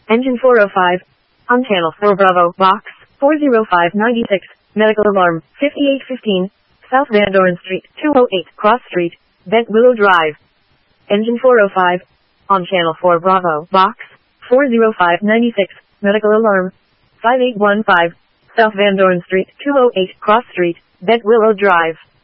Engine 405. On channel 4 Bravo, box 40596, medical alarm 5815, South Van Doren Street, 208 Cross Street, Bent Willow Drive. Engine 405. On channel 4 Bravo, box 40596, medical alarm 5815, South Van Doren Street, 208 Cross Street, Bent Willow Drive.